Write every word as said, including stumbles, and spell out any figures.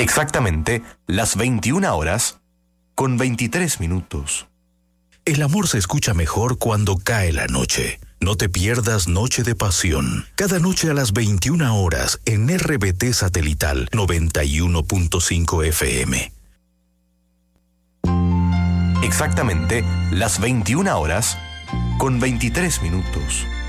Exactamente las veintiuna horas con veintitrés minutos. El amor se escucha mejor cuando cae la noche. No te pierdas Noche de Pasión. Cada noche a las veintiuna horas en R B T Satelital noventa y uno punto cinco F M. Exactamente las veintiuna horas con veintitrés minutos.